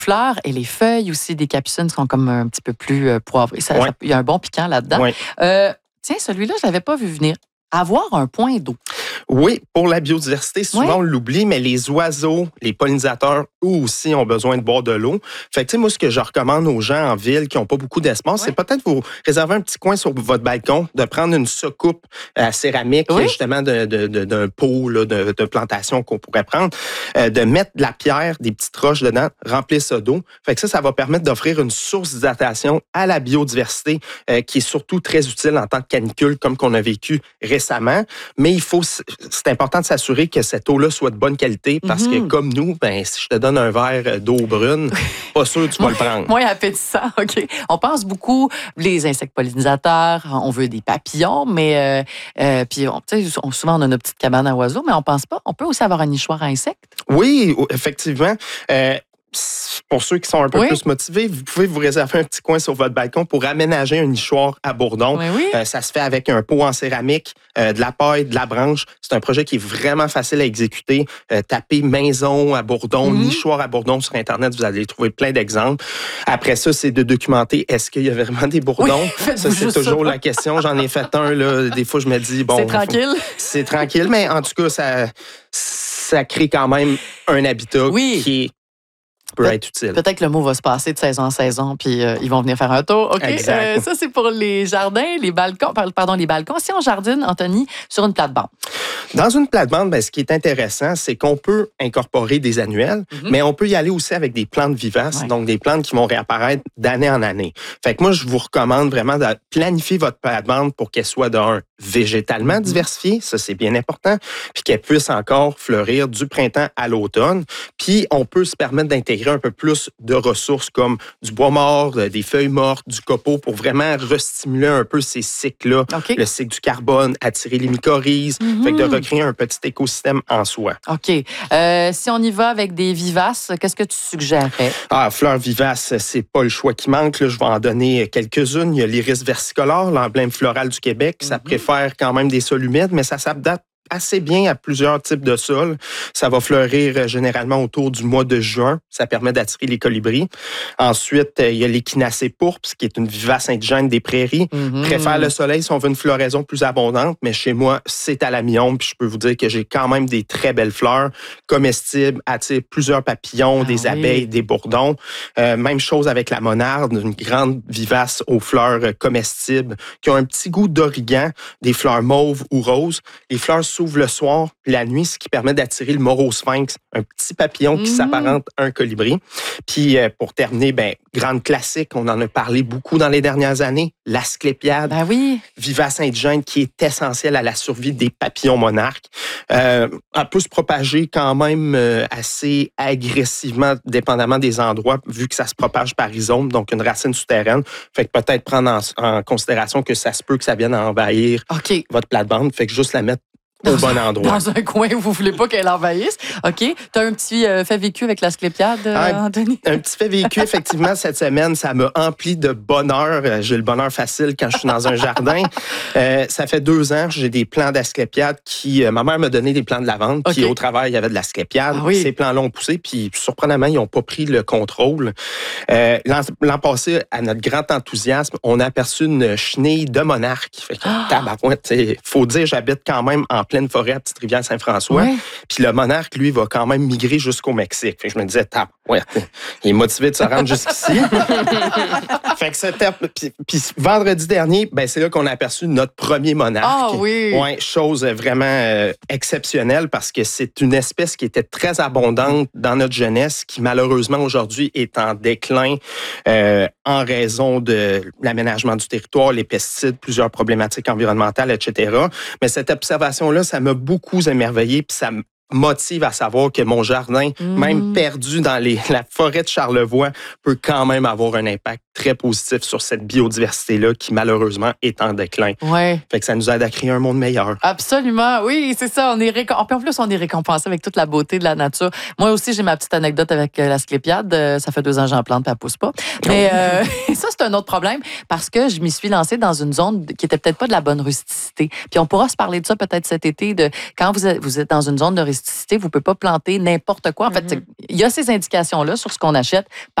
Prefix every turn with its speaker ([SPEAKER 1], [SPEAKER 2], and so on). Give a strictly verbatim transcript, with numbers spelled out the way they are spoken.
[SPEAKER 1] fleurs et les feuilles aussi des capucines sont comme un petit peu plus euh, poivrées. Ça,
[SPEAKER 2] Ouais.
[SPEAKER 1] ça- il y a un bon piquant là-dedans.
[SPEAKER 2] Ouais.
[SPEAKER 1] Euh, tiens, celui-là, je l'avais pas vu venir. Avoir un point d'eau.
[SPEAKER 2] Oui, pour la biodiversité, souvent
[SPEAKER 1] Ouais.
[SPEAKER 2] on l'oublie, mais les oiseaux, les pollinisateurs, eux aussi ont besoin de boire de l'eau. Fait que, tu sais, moi, ce que je recommande aux gens en ville qui n'ont pas beaucoup d'espace,
[SPEAKER 1] Ouais.
[SPEAKER 2] c'est peut-être vous réserver un petit coin sur votre balcon, de prendre une soucoupe à céramique,
[SPEAKER 1] Oui.
[SPEAKER 2] justement, de, de, de- d'un pot là, de, de plantation qu'on pourrait prendre, euh, de mettre de la pierre, des petites roches dedans, remplir ça d'eau. Fait que ça, ça va permettre d'offrir une source d'hydratation à la biodiversité euh, qui est surtout très utile en temps de canicule, comme qu'on a vécu récemment. Mais il faut, c'est important de s'assurer que cette eau-là soit de bonne qualité parce
[SPEAKER 1] Mhm.
[SPEAKER 2] que comme nous, ben, si je te donne un verre d'eau brune, pas sûr que tu vas le prendre.
[SPEAKER 1] Moins appétissant, OK. On pense beaucoup les insectes pollinisateurs, on veut des papillons, mais euh, euh, puis on, tu sais, on- souvent on a nos petites cabanes à oiseaux, mais on pense pas. On peut aussi avoir un nichoir à insectes.
[SPEAKER 2] Oui, effectivement. Euh, pour ceux qui sont un peu
[SPEAKER 1] Oui.
[SPEAKER 2] plus motivés, vous pouvez vous réserver un petit coin sur votre balcon pour aménager un nichoir à bourdon.
[SPEAKER 1] Oui, oui.
[SPEAKER 2] Euh, ça se fait avec un pot en céramique, euh, de la paille, de la branche. C'est un projet qui est vraiment facile à exécuter. Euh, tapez maison à bourdon,
[SPEAKER 1] Mhm.
[SPEAKER 2] nichoir à bourdon sur Internet, vous allez trouver plein d'exemples. Après ça, c'est de documenter est-ce qu'il y a vraiment des bourdons.
[SPEAKER 1] Oui, faites-vous
[SPEAKER 2] ça, c'est
[SPEAKER 1] juste
[SPEAKER 2] toujours
[SPEAKER 1] ça.
[SPEAKER 2] la question. J'en ai fait un, là. Des fois, je me dis, bon.
[SPEAKER 1] C'est tranquille.
[SPEAKER 2] faut- C'est tranquille, mais en tout cas, ça, ça crée quand même un habitat
[SPEAKER 1] Oui.
[SPEAKER 2] qui est peut
[SPEAKER 1] Peut-
[SPEAKER 2] être utile.
[SPEAKER 1] Peut-être que le mot va se passer de saison en saison, puis euh, ils vont venir faire un tour. OK.
[SPEAKER 2] Exact.
[SPEAKER 1] Euh, ça, c'est pour les jardins, les balcons. par- Pardon, les balcons. Si on jardine, Anthony, sur une plate-bande.
[SPEAKER 2] Dans une plate-bande, ben, ce qui est intéressant, c'est qu'on peut incorporer des annuels,
[SPEAKER 1] Mhm.
[SPEAKER 2] mais on peut y aller aussi avec des plantes vivaces,
[SPEAKER 1] Ouais.
[SPEAKER 2] donc des plantes qui vont réapparaître d'année en année. Fait que moi, je vous recommande vraiment de planifier votre plate-bande pour qu'elle soit d'un végétalement
[SPEAKER 1] Mhm.
[SPEAKER 2] diversifiée, ça c'est bien important, puis qu'elle puisse encore fleurir du printemps à l'automne. Puis on peut se permettre d'intégrer un peu plus de ressources comme du bois mort, euh, des feuilles mortes, du copeau pour vraiment restimuler un peu ces cycles-là.
[SPEAKER 1] OK.
[SPEAKER 2] Le cycle du carbone, attirer les mycorhizes,
[SPEAKER 1] Mhm.
[SPEAKER 2] fait que de recréer un petit écosystème en soi.
[SPEAKER 1] OK. Euh, si on y va avec des vivaces, qu'est-ce que tu suggérerais?
[SPEAKER 2] Ah, fleurs vivaces, c'est pas le choix qui manque. Là. Je vais en donner quelques-unes. Il y a l'iris versicolore, l'emblème floral du Québec. Ça
[SPEAKER 1] Mhm.
[SPEAKER 2] préfère quand même des sols humides, mais ça s'adapte assez bien à plusieurs types de sols. Ça va fleurir euh, généralement autour du mois de juin. Ça permet d'attirer les colibris. Ensuite, euh, il y a l'échinacée pourpre, qui est une vivace indigène des prairies.
[SPEAKER 1] Mhm.
[SPEAKER 2] Préfère le soleil si on veut une floraison plus abondante, mais chez moi, c'est à la mi-ombre. Puis je peux vous dire que j'ai quand même des très belles fleurs comestibles, attirent plusieurs papillons,
[SPEAKER 1] Ah
[SPEAKER 2] des
[SPEAKER 1] oui.
[SPEAKER 2] abeilles, des bourdons. Euh, même chose avec la monarde, une grande vivace aux fleurs euh, comestibles qui ont un petit goût d'origan, des fleurs mauves ou roses. Les fleurs s'ouvrent le soir, puis la nuit, ce qui permet d'attirer le morosphinx, un petit papillon qui
[SPEAKER 1] Mhm.
[SPEAKER 2] s'apparente à un colibri. Puis euh, pour terminer, ben grande classique, on en a parlé beaucoup dans les dernières années, l'asclépiade,
[SPEAKER 1] Ben oui.
[SPEAKER 2] vivace indigène qui est essentielle à la survie des papillons monarques. Euh, elle peut se propager quand même euh, assez agressivement, dépendamment des endroits, vu que ça se propage par rhizome, donc une racine souterraine. Fait que peut-être prendre en, en considération que ça se peut que ça vienne envahir
[SPEAKER 1] OK.
[SPEAKER 2] votre plate-bande. Fait que juste la mettre au bon endroit.
[SPEAKER 1] Dans un coin où vous voulez pas qu'elle envahisse. OK. Tu as un petit euh, fait vécu avec l'asclépiade, euh,
[SPEAKER 2] Ah,
[SPEAKER 1] Anthony?
[SPEAKER 2] Un petit fait vécu, effectivement, cette semaine, ça m'a empli de bonheur. Euh, J'ai le bonheur facile quand je suis dans un jardin. Euh, ça fait deux ans, j'ai des plants d'asclépiade qui... euh, ma mère m'a donné des plants de lavande, puis
[SPEAKER 1] OK.
[SPEAKER 2] au travail, il y avait de l'asclépiade.
[SPEAKER 1] Ah oui.
[SPEAKER 2] Ces plants-là ont poussé, puis surprenamment, ils n'ont pas pris le contrôle. Euh, L'an l'an passé, à notre grand enthousiasme, on a aperçu une chenille de monarque. Fait que,
[SPEAKER 1] Ah!
[SPEAKER 2] tabarouette, il faut dire, j'habite quand même en pleine forêt à Petite-Rivière Saint-François.
[SPEAKER 1] Ouais.
[SPEAKER 2] Puis le monarque, lui, va quand même migrer jusqu'au Mexique. Fait que je me disais, tape, ouais, il est motivé de se rendre jusqu'ici. Fait que c'était. Puis, puis vendredi dernier, ben, c'est là qu'on a aperçu notre premier monarque.
[SPEAKER 1] Ah oui.
[SPEAKER 2] Ouais, chose vraiment euh, exceptionnelle parce que c'est une espèce qui était très abondante dans notre jeunesse, qui malheureusement aujourd'hui est en déclin euh, en raison de l'aménagement du territoire, les pesticides, plusieurs problématiques environnementales, et cetera. Mais cette observation-là, ça m'a beaucoup émerveillé, puis ça me motive à savoir que mon jardin,
[SPEAKER 1] Mm.
[SPEAKER 2] même perdu dans les, la forêt de Charlevoix, peut quand même avoir un impact très positif sur cette biodiversité-là qui, malheureusement, est en déclin.
[SPEAKER 1] Ouais.
[SPEAKER 2] Fait que ça nous aide à créer un monde meilleur.
[SPEAKER 1] Absolument, oui, c'est ça. On est récom... En plus, on est récompensé avec toute la beauté de la nature. Moi aussi, j'ai ma petite anecdote avec la sclépiade. Ça fait deux ans que j'en plante, puis elle pousse pas. Mais euh, ça, c'est un autre problème parce que je m'y suis lancée dans une zone qui était peut-être pas de la bonne rusticité. Puis on pourra se parler de ça peut-être cet été. De quand vous êtes, vous êtes dans une zone de rusticité, vous ne pouvez pas planter n'importe quoi. En fait, mm-hmm. il y a ces indications-là sur ce qu'on achète.